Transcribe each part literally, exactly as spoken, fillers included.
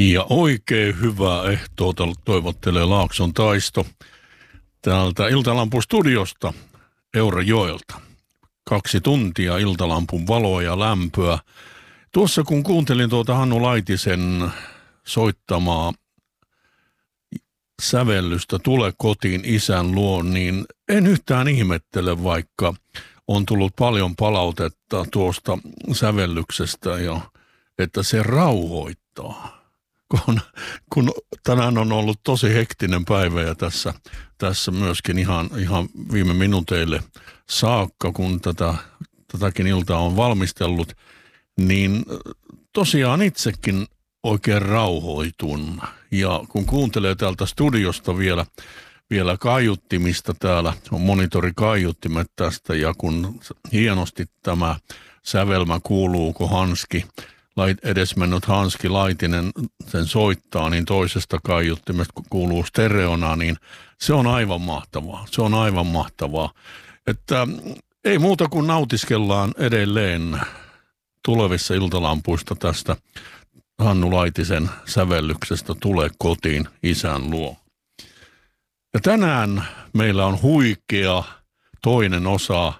Ja oikein hyvää ehtoota toivottelee Laakson Taisto täältä Iltalampun-studiosta Eurajoelta. Kaksi tuntia Iltalampun valoa ja lämpöä. Tuossa kun kuuntelin tuota Hannu Laitisen soittamaa sävellystä Tule kotiin isän luo, niin en yhtään ihmettele, vaikka on tullut paljon palautetta tuosta sävellyksestä ja että se rauhoittaa. Kun, kun tänään on ollut tosi hektinen päivä ja tässä, tässä myöskin ihan, ihan viime minuuteille saakka, kun tätä, tätäkin iltaa on valmistellut, niin tosiaan itsekin oikein rauhoitun. Ja kun kuuntelee täältä studiosta vielä, vielä kaiuttimista, täällä on monitorikaiuttimet tästä, ja kun hienosti tämä sävelmä kuuluu, kun Hanski, edesmennyt Hanski Laitinen sen soittaa, niin toisesta kaiuttimesta kuuluu stereona, niin se on aivan mahtavaa. Se on aivan mahtavaa. Että ei muuta kuin nautiskellaan edelleen tulevissa iltalampuista tästä Hannu Laitisen sävellyksestä Tule kotiin isän luo. Ja tänään meillä on huikea toinen osa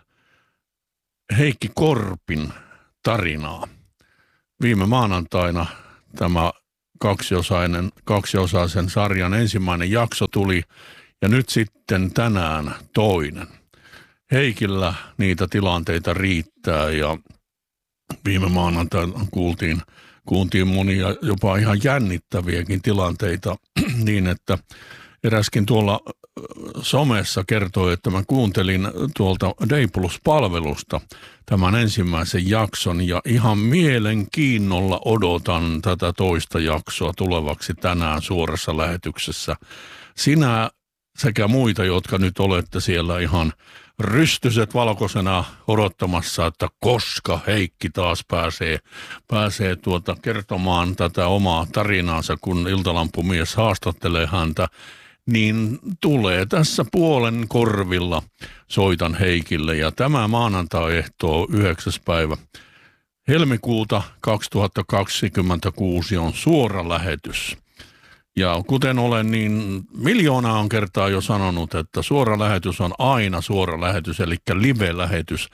Heikki Korpin tarinaa. Viime maanantaina tämä kaksiosainen, kaksiosaisen sarjan ensimmäinen jakso tuli ja nyt sitten tänään toinen. Heikillä niitä tilanteita riittää ja viime maanantaina kuultiin, kuultiin monia jopa ihan jännittäviäkin tilanteita niin, että eräskin tuolla somessa kertoi, että mä kuuntelin tuolta Day Plus-palvelusta tämän ensimmäisen jakson ja ihan mielenkiinnolla odotan tätä toista jaksoa tulevaksi tänään suorassa lähetyksessä. Sinä sekä muita, jotka nyt olette siellä ihan rystyset valkoisena odottamassa, että koska Heikki taas pääsee, pääsee tuota kertomaan tätä omaa tarinaansa, kun Iltalampumies haastattelee häntä, niin tulee tässä puolen korvilla soitan Heikille. Ja tämä maanantai ehtoo yhdeksäs päivä helmikuuta kaksituhattakaksikymmentäkuusi on suora lähetys. Ja kuten olen niin miljoonaa on kertaa jo sanonut, että suora lähetys on aina suora lähetys, eli live-lähetys.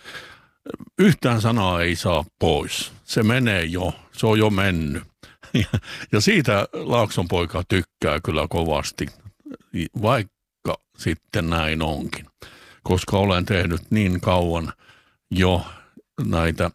Yhtään sanaa ei saa pois. Se menee jo, se on jo mennyt. Ja siitä Laakson poika tykkää kyllä kovasti, vaikka sitten näin onkin. Koska olen tehnyt niin kauan jo näitä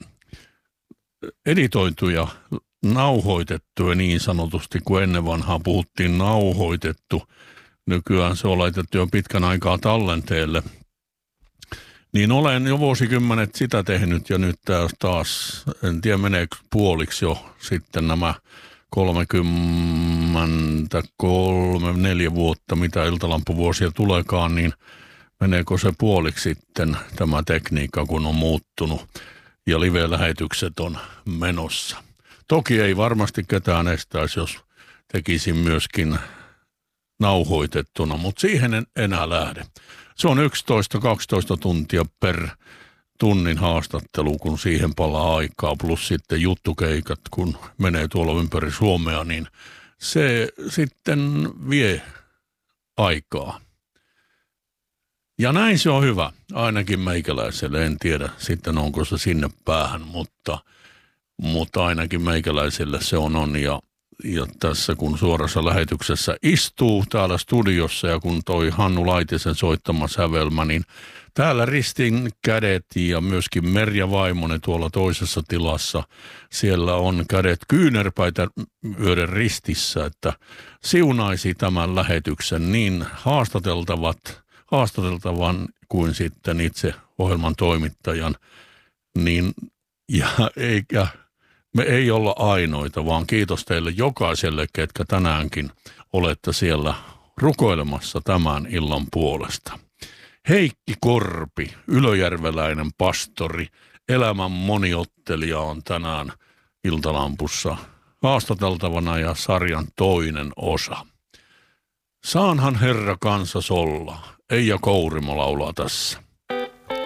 editoituja, nauhoitettuja niin sanotusti, kun ennen vanhaa puhuttiin nauhoitettu. Nykyään se on laitettu jo pitkän aikaa tallenteelle. Niin olen jo vuosikymmenet sitä tehnyt ja nyt taas, en tiedä meneekö puoliksi jo sitten nämä kolmekymmentäkolme, neljä vuotta, mitä iltalampuvuosia tuleekaan, niin meneekö se puoliksi sitten tämä tekniikka, kun on muuttunut ja live-lähetykset on menossa. Toki ei varmasti ketään estäisi, jos tekisin myöskin nauhoitettuna, mutta siihen en enää lähde. Se on yksitoista kaksitoista tuntia per tunnin haastattelu, kun siihen palaa aikaa, plus sitten juttukeikat, kun menee tuolla ympäri Suomea, niin se sitten vie aikaa. Ja näin se on hyvä, ainakin meikäläiselle. En tiedä sitten onko se sinne päähän, mutta, mutta ainakin meikäläiselle se on on. Ja, ja tässä kun suorassa lähetyksessä istuu täällä studiossa ja kun toi Hannu Laitisen soittama sävelmä, niin täällä ristin kädet ja myöskin Merja Vaimonen tuolla toisessa tilassa. Siellä on kädet kyynärpäitä myöden ristissä, että siunaisi tämän lähetyksen niin haastateltavat, haastateltavan kuin sitten itse ohjelman toimittajan. Niin, ja eikä, me ei olla ainoita, vaan kiitos teille jokaiselle, ketkä tänäänkin olette siellä rukoilemassa tämän illan puolesta. Heikki Korpi, ylöjärveläinen pastori, elämän moniottelija on tänään Iltalampussa haastateltavana ja sarjan toinen osa. Saanhan Herra kansas olla, Eija Kourimo laulaa tässä.